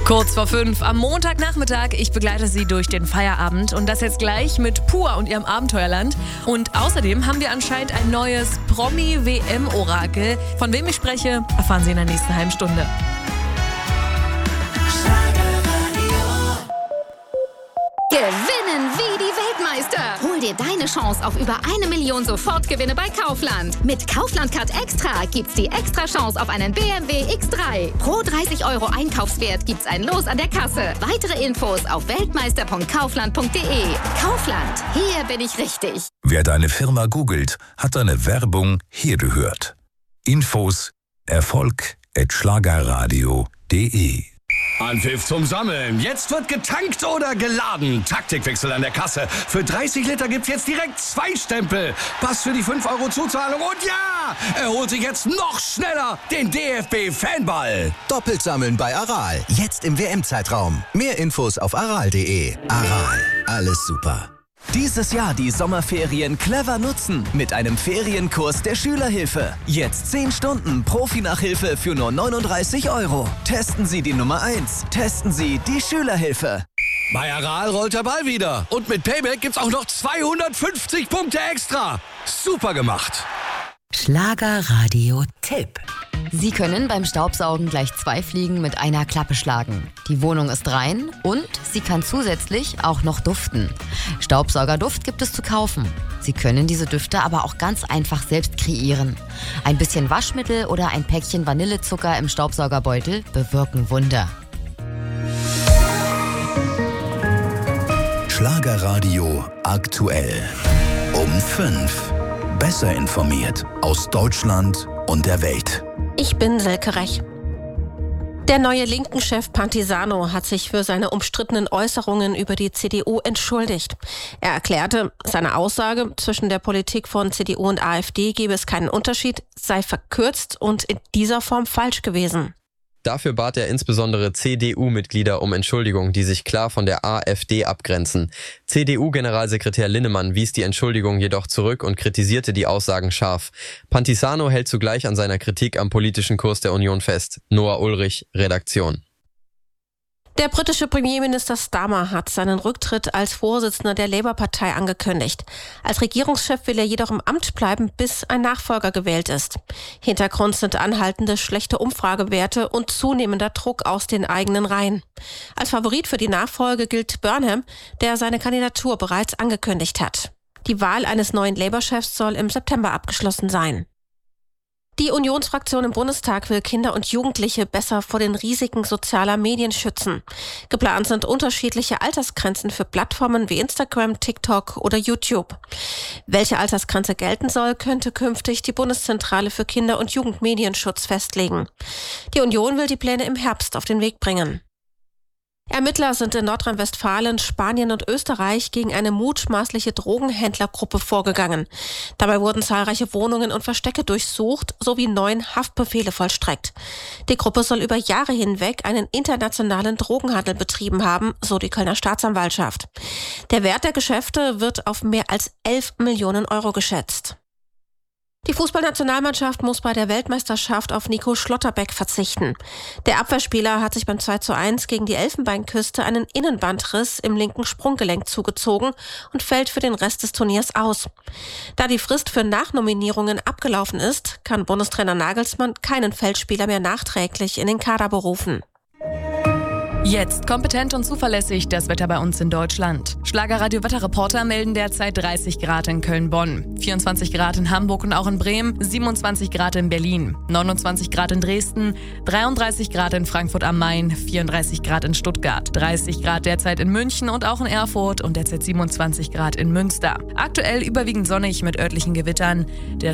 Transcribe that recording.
Kurz vor 5 am Montagnachmittag. Ich begleite Sie durch den Feierabend und das jetzt gleich mit Pur und ihrem Abenteuerland. Und außerdem haben wir anscheinend ein neues Promi-WM-Orakel. Von wem ich spreche, erfahren Sie in der nächsten halben Stunde. Gewinnen wie die Weltmeister. Hol dir deine Chance auf über 1 Million Sofortgewinne bei Kaufland. Mit Kaufland Card Extra gibt's die extra Chance auf einen BMW X3. Pro 30 € Einkaufswert gibt's ein Los an der Kasse. Weitere Infos auf weltmeister.kaufland.de. Kaufland, hier bin ich richtig. Wer deine Firma googelt, hat deine Werbung hier gehört. Infos erfolg@schlagerradio.de. Anpfiff zum Sammeln. Jetzt wird getankt oder geladen. Taktikwechsel an der Kasse. Für 30 Liter gibt's jetzt direkt 2 Stempel. Pass für die 5 € Zuzahlung. Und ja, er holt sich jetzt noch schneller den DFB-Fanball. Doppelt sammeln bei Aral. Jetzt im WM-Zeitraum. Mehr Infos auf aral.de. Aral. Alles super. Dieses Jahr die Sommerferien clever nutzen mit einem Ferienkurs der Schülerhilfe. Jetzt 10 Stunden Profi-Nachhilfe für nur 39 €. Testen Sie die Nummer 1. Testen Sie die Schülerhilfe. Bei Aral rollt der Ball wieder. Und mit Payback gibt's auch noch 250 Punkte extra. Super gemacht. Schlagerradio-Tipp. Sie können beim Staubsaugen gleich 2 Fliegen mit einer Klappe schlagen. Die Wohnung ist rein und sie kann zusätzlich auch noch duften. Staubsaugerduft gibt es zu kaufen. Sie können diese Düfte aber auch ganz einfach selbst kreieren. Ein bisschen Waschmittel oder ein Päckchen Vanillezucker im Staubsaugerbeutel bewirken Wunder. Schlagerradio aktuell. Um 5. Besser informiert aus Deutschland und der Welt. Ich bin Silke Rech. Der neue Linken-Chef Pantisano hat sich für seine umstrittenen Äußerungen über die CDU entschuldigt. Er erklärte, seine Aussage, zwischen der Politik von CDU und AfD gebe es keinen Unterschied, sei verkürzt und in dieser Form falsch gewesen. Dafür bat er insbesondere CDU-Mitglieder um Entschuldigung, die sich klar von der AfD abgrenzen. CDU-Generalsekretär Linnemann wies die Entschuldigung jedoch zurück und kritisierte die Aussagen scharf. Pantisano hält zugleich an seiner Kritik am politischen Kurs der Union fest. Noah Ulrich, Redaktion. Der britische Premierminister Starmer hat seinen Rücktritt als Vorsitzender der Labour-Partei angekündigt. Als Regierungschef will er jedoch im Amt bleiben, bis ein Nachfolger gewählt ist. Hintergrund sind anhaltende schlechte Umfragewerte und zunehmender Druck aus den eigenen Reihen. Als Favorit für die Nachfolge gilt Burnham, der seine Kandidatur bereits angekündigt hat. Die Wahl eines neuen Labour-Chefs soll im September abgeschlossen sein. Die Unionsfraktion im Bundestag will Kinder und Jugendliche besser vor den Risiken sozialer Medien schützen. Geplant sind unterschiedliche Altersgrenzen für Plattformen wie Instagram, TikTok oder YouTube. Welche Altersgrenze gelten soll, könnte künftig die Bundeszentrale für Kinder- und Jugendmedienschutz festlegen. Die Union will die Pläne im Herbst auf den Weg bringen. Ermittler sind in Nordrhein-Westfalen, Spanien und Österreich gegen eine mutmaßliche Drogenhändlergruppe vorgegangen. Dabei wurden zahlreiche Wohnungen und Verstecke durchsucht sowie 9 Haftbefehle vollstreckt. Die Gruppe soll über Jahre hinweg einen internationalen Drogenhandel betrieben haben, so die Kölner Staatsanwaltschaft. Der Wert der Geschäfte wird auf mehr als 11 Millionen € geschätzt. Die Fußballnationalmannschaft muss bei der Weltmeisterschaft auf Nico Schlotterbeck verzichten. Der Abwehrspieler hat sich beim 2:1 gegen die Elfenbeinküste einen Innenbandriss im linken Sprunggelenk zugezogen und fällt für den Rest des Turniers aus. Da die Frist für Nachnominierungen abgelaufen ist, kann Bundestrainer Nagelsmann keinen Feldspieler mehr nachträglich in den Kader berufen. Jetzt kompetent und zuverlässig das Wetter bei uns in Deutschland. Schlagerradio-Wetterreporter melden derzeit 30 Grad in Köln-Bonn, 24 Grad in Hamburg und auch in Bremen, 27 Grad in Berlin, 29 Grad in Dresden, 33 Grad in Frankfurt am Main, 34 Grad in Stuttgart, 30 Grad derzeit in München und auch in Erfurt und derzeit 27 Grad in Münster. Aktuell überwiegend sonnig mit örtlichen Gewittern. Der